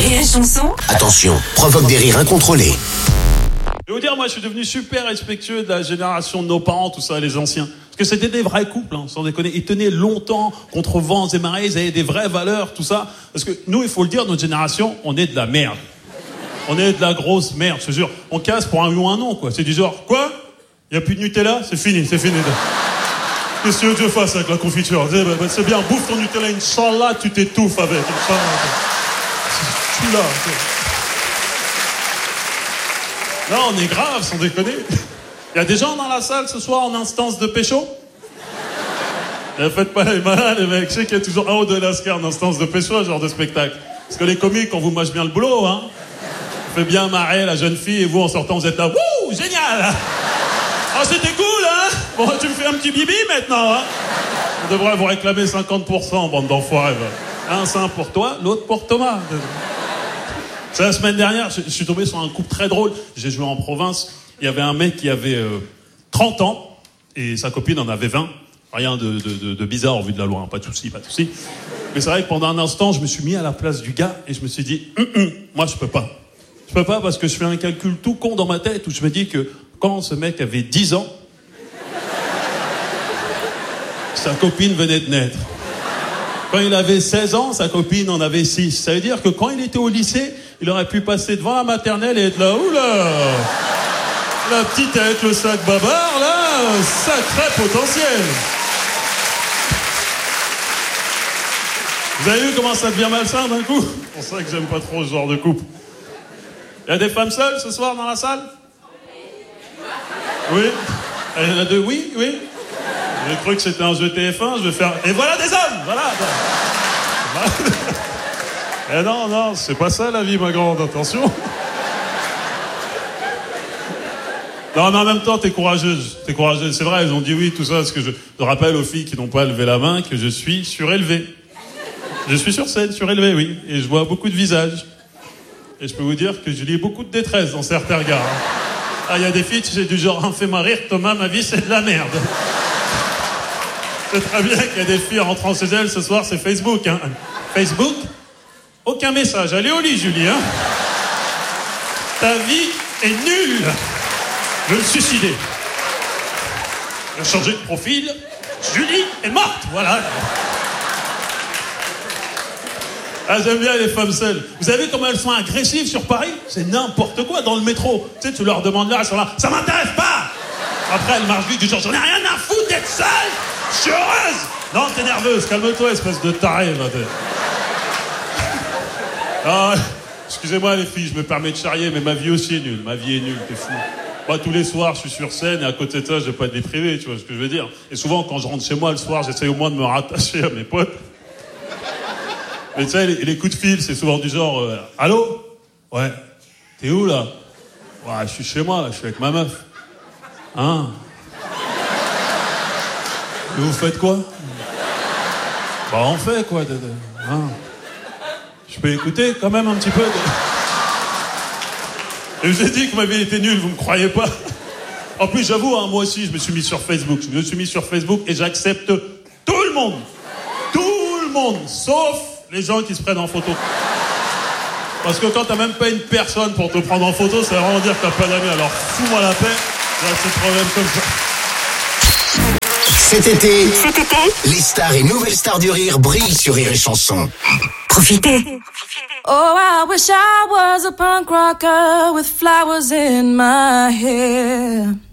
Rire et Chanson. Attention, provoque des rires incontrôlés. Je vais vous dire, moi, je suis devenu super respectueux de la génération de nos parents, tout ça, les anciens. Parce que c'était des vrais couples, hein, sans déconner. Ils tenaient longtemps contre vents et marées, ils avaient des vraies valeurs, tout ça. Parce que nous, il faut le dire, notre génération, on est de la merde. On est de la grosse merde, je te jure. On casse pour un oui ou un non, quoi. C'est du genre, quoi? Il n'y a plus de Nutella? C'est fini, c'est fini. Qu'est-ce que tu veux que je fasse avec la confiture? C'est bien, bouffe ton Nutella, Inch'Allah, tu t'étouffes avec. Je suis là. Non, on est grave, sans déconner. Il y a des gens dans la salle ce soir en instance de pécho? Ne faites pas les malins, les mecs. Je sais qu'il y a toujours un ou deux lascars en instance de pécho, ce genre de spectacle. Parce que les comiques, on vous mâche bien le boulot, hein. On fait bien marrer la jeune fille et vous, en sortant, vous êtes là. Wouh, génial! Ah, c'était cool, hein? Bon, tu me fais un petit bibi maintenant, hein? On devrait vous réclamer 50%, bande d'enfoirés. Un sein pour toi, l'autre pour Thomas. C'est la semaine dernière, je suis tombé sur un couple très drôle. J'ai joué en province. Il y avait un mec qui avait 30 ans et sa copine en avait 20. Rien de bizarre au vu de la loi, hein. Pas de souci, pas de souci. Mais c'est vrai que pendant un instant, je me suis mis à la place du gars et je me suis dit, moi je peux pas. Je peux pas parce que je fais un calcul tout con dans ma tête où je me dis que quand ce mec avait 10 ans, sa copine venait de naître. Quand il avait 16 ans, sa copine en avait 6. Ça veut dire que quand il était au lycée, il aurait pu passer devant la maternelle et être là, oula, la petite avec le sac babar, là, sacré potentiel. Vous avez vu comment ça devient malsain d'un coup? C'est pour ça que j'aime pas trop ce genre de couple. Il y a des femmes seules ce soir dans la salle? Oui. Il y en a deux, oui. J'ai cru que c'était un jeu TF1, je vais faire... Et voilà des hommes, voilà. Eh non, c'est pas ça la vie, ma grande, attention. Non, mais en même temps, t'es courageuse. C'est vrai, ils ont dit oui, tout ça, parce que je rappelle aux filles qui n'ont pas levé la main que je suis surélevé. Je suis sur scène, surélevé, oui. Et je vois beaucoup de visages. Et je peux vous dire que je lis beaucoup de détresse dans certains regards. Ah, il y a des filles, tu sais, du genre, fais-moi rire, Thomas, ma vie, c'est de la merde. C'est très bien qu'il y a des filles rentrant chez elles ce soir, c'est Facebook, hein. Facebook? Aucun message. Allez au lit, Julie, hein. Ta vie est nulle. Je vais me suicider. Je vais changer de profil. Julie est morte, voilà. Ah, j'aime bien les femmes seules. Vous avez vu comment elles sont agressives sur Paris? C'est n'importe quoi dans le métro. Tu sais, tu leur demandes là, elles sont là. Ça m'intéresse pas. Après, elles marchent vite du genre, j'en ai rien à foutre d'être seule. Je suis heureuse. Non, t'es nerveuse. Calme-toi, espèce de taré. Ah, excusez-moi les filles, je me permets de charrier, mais ma vie aussi est nulle. Ma vie est nulle, t'es fou. Moi, tous les soirs, je suis sur scène et à côté de ça, j'ai pas de vie privée, tu vois ce que je veux dire. Et souvent, quand je rentre chez moi le soir, j'essaie au moins de me rattacher à mes potes. Mais tu sais, les coups de fil, c'est souvent du genre, allô? Ouais. T'es où, là? Ouais, je suis chez moi, là, je suis avec ma meuf. Hein? Et vous faites quoi? Bah, on fait quoi? Hein? Je peux écouter quand même un petit peu Et je vous ai dit que ma vie était nulle, vous me croyez pas? En plus, j'avoue, hein, moi aussi, je me suis mis sur Facebook. Je me suis mis sur Facebook et j'accepte tout le monde. Tout le monde, sauf les gens qui se prennent en photo. Parce que quand t'as même pas une personne pour te prendre en photo, ça veut vraiment dire que t'as pas d'amis. Alors fous-moi la paix, j'ai un petit problème comme ça. Cet été, les stars et nouvelles stars du rire brillent sur Rire et Chanson. Profitez. Oh, I wish I was a punk rocker with flowers in my hair.